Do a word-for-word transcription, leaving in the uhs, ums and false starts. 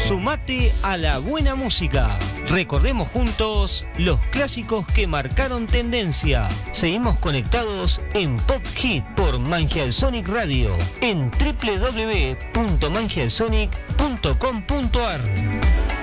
Sumate a la buena música. Recordemos juntos los clásicos que marcaron tendencia. Seguimos conectados en Pop Hit por Mangial Sonic Radio en doble u doble u doble u punto mangial sonic punto com punto a r.